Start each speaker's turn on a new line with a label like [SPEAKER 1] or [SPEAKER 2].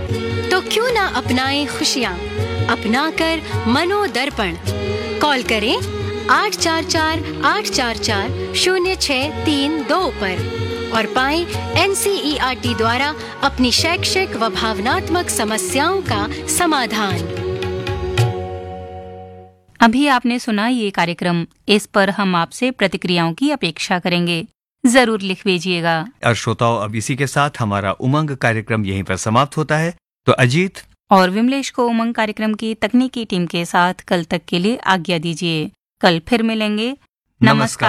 [SPEAKER 1] तो क्यों ना अपनाएं खुशियाँ, अपनाकर मनोदर्पण। कॉल करें 844-844-0632 पर और पाएं NCERT द्वारा अपनी शैक्षिक व भावनात्मक समस्याओं का समाधान।
[SPEAKER 2] अभी आपने सुना ये कार्यक्रम, इस पर हम आपसे प्रतिक्रियाओं की अपेक्षा करेंगे, जरूर लिख भेजिएगा।
[SPEAKER 3] और श्रोताओं, अब इसी के साथ हमारा उमंग कार्यक्रम यहीं पर समाप्त होता है। तो अजीत
[SPEAKER 2] और विमलेश को उमंग कार्यक्रम की तकनीकी टीम के साथ कल तक के लिए आज्ञा दीजिए। कल फिर मिलेंगे। नमस्कार।